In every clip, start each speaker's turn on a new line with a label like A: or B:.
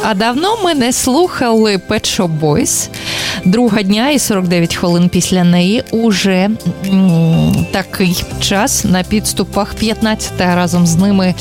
A: А давно ми не слухали Pet Shop Boys. Друга дня і 49 хвилин після неї уже такий час на підступах. 15-та разом з ними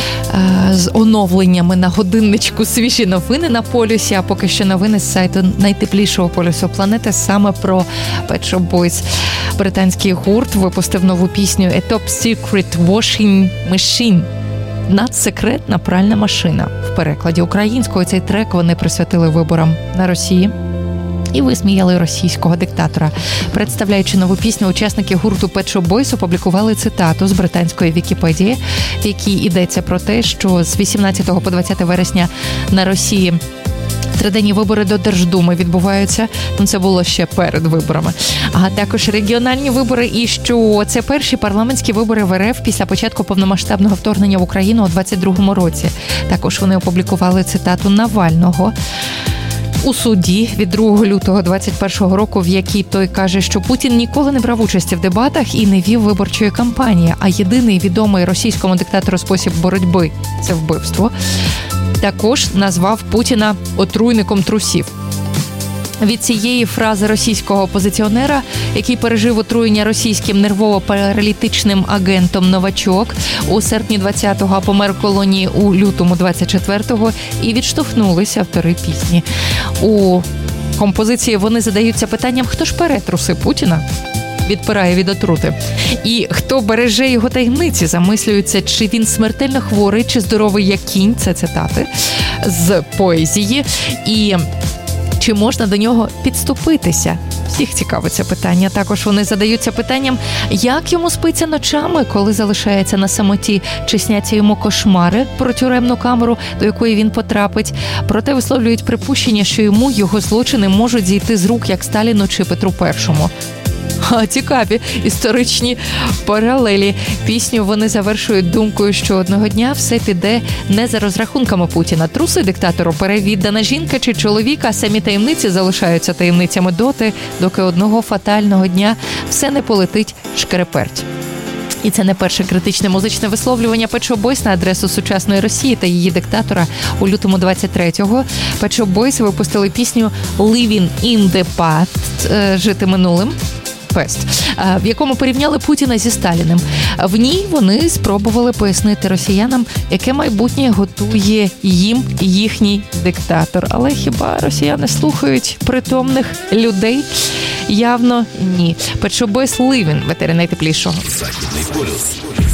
A: з оновленнями на годинничку свіжі новини на полюсі, а поки що новини з сайту найтеплішого полюсу планети саме про Pet Shop Boys. Британський гурт випустив нову пісню «A Top Secret Washing Machine». Надсекретна пральна машина. В перекладі українською цей трек вони присвятили виборам на Росії і висміяли російського диктатора. Представляючи нову пісню, учасники гурту Pet Shop Boys опублікували цитату з британської Вікіпедії, в якій йдеться про те, що з 18 по 20 вересня на Росії триденні вибори до Держдуми відбуваються. Це було ще перед виборами. А також регіональні вибори, і що це перші парламентські вибори в РФ після початку повномасштабного вторгнення в Україну у 22-му році. Також вони опублікували цитату Навального у суді від 2 лютого 21-го року, в якій той каже, що Путін ніколи не брав участі в дебатах і не вів виборчої кампанії, а єдиний відомий російському диктатору спосіб боротьби – це вбивство. Також назвав Путіна отруйником трусів. Від цієї фрази російського опозиціонера, який пережив отруєння російським нервово-паралітичним агентом «Новачок» у серпні 20-го, а помер в колонії у лютому 24-го, і відштовхнулися автори пісні. У композиції вони задаються питанням, хто ж пере труси Путіна? Відпирає від отрути. І хто береже його таємниці, замислюються, чи він смертельно хворий, чи здоровий як кінь, це цитати з поезії, і чи можна до нього підступитися? Всіх цікавить це питання. Також вони задаються питанням, як йому спиться ночами, коли залишається на самоті, чи сняться йому кошмари про тюремну камеру, до якої він потрапить. Проте висловлюють припущення, що йому його злочини можуть зійти з рук, як Сталіну чи Петру І. Цікаві історичні паралелі. Пісню вони завершують думкою, що одного дня все піде не за розрахунками Путіна. Труси диктатору перевіддана жінка чи чоловік, а самі таємниці залишаються таємницями доти, доки одного фатального дня все не полетить шкереперть. І це не перше критичне музичне висловлювання Pet Shop Boys на адресу сучасної Росії та її диктатора. У лютому 23-го Pet Shop Boys випустили пісню «Living in the Past» – «Жити минулим», в якому порівняли Путіна зі Сталіним. В ній вони спробували пояснити росіянам, яке майбутнє готує їм їхній диктатор. Але хіба росіяни слухають притомних людей? Явно ні. Pet Shop Boys «Living» в етері найтеплішого.